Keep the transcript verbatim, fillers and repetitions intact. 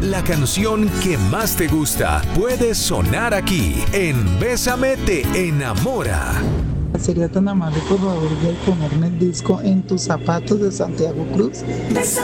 La canción que más te gusta puede sonar aquí en Bésame te enamora. ¿Sería tan amable, por favor, de ponerme el disco En tus zapatos de Santiago Cruz? Bésame.